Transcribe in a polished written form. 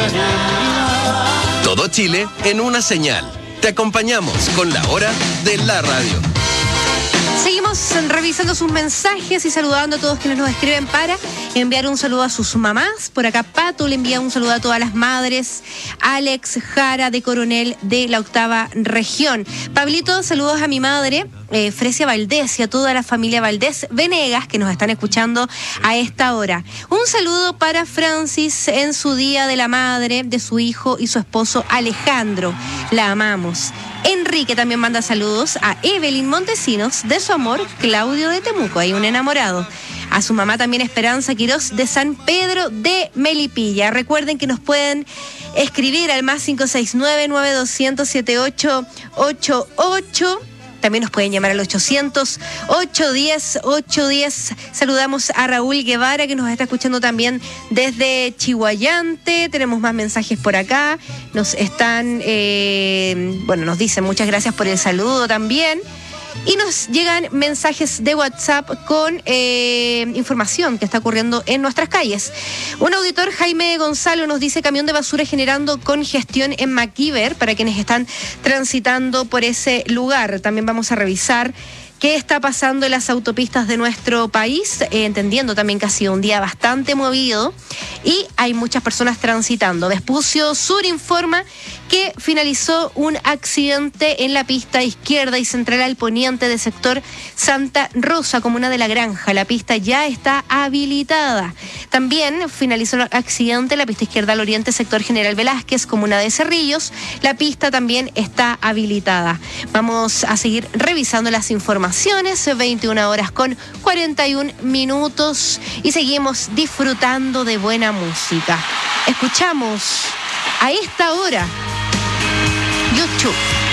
Todo Chile en una señal. Te acompañamos con la hora de la radio. Seguimos revisando sus mensajes y saludando a todos quienes nos escriben para enviar un saludo a sus mamás. Por acá Pato le envía un saludo a todas las madres. Alex Jara de Coronel de la 8ª región. Pablito, saludos a mi madre, Fresia Valdés, y a toda la familia Valdés Venegas que nos están escuchando a esta hora. Un saludo para Francis en su Día de la Madre, de su hijo y su esposo Alejandro. La amamos. Enrique también manda saludos a Evelyn Montesinos de su amor Claudio de Temuco, hay un enamorado. A su mamá también Esperanza Quirós de San Pedro de Melipilla. Recuerden que nos pueden escribir al más 569-9200-7888. También nos pueden llamar al 800-810-810. Saludamos a Raúl Guevara, que nos está escuchando también desde Chihuayante. Tenemos más mensajes por acá. Nos están, nos dicen muchas gracias por el saludo también. Y nos llegan mensajes de WhatsApp con información que está ocurriendo en nuestras calles. Un auditor, Jaime Gonzalo, nos dice: camión de basura generando congestión en MacIver para quienes están transitando por ese lugar. También vamos a revisar qué está pasando en las autopistas de nuestro país, entendiendo también que ha sido un día bastante movido y hay muchas personas transitando. Vespucio Sur informa que finalizó un accidente en la pista izquierda y central al poniente del sector Santa Rosa, comuna de La Granja. La pista ya está habilitada. También finalizó un accidente en la pista izquierda al oriente, sector General Velázquez, comuna de Cerrillos. La pista también está habilitada. Vamos a seguir revisando las informaciones, 21 horas con 41 minutos, y seguimos disfrutando de buena música. Escuchamos a esta hora YouTube.